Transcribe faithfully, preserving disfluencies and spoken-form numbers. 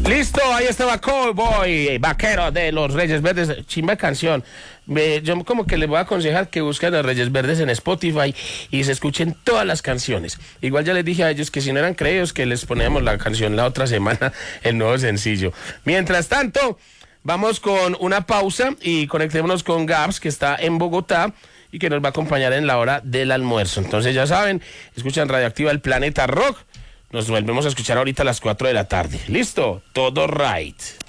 Listo, ahí estaba Cowboy, vaquero de los Reyes Verdes. Chimba canción. Me, yo como que les voy a aconsejar que busquen a Reyes Verdes en Spotify y se escuchen todas las canciones. Igual ya les dije a ellos que si no eran creídos que les poníamos la canción la otra semana, el nuevo sencillo. Mientras tanto, vamos con una pausa y conectémonos con Gabs, que está en Bogotá y que nos va a acompañar en la hora del almuerzo. Entonces ya saben, escuchan Radioactiva El Planeta Rock. Nos volvemos a escuchar ahorita a las cuatro de la tarde. ¿Listo? Todo right.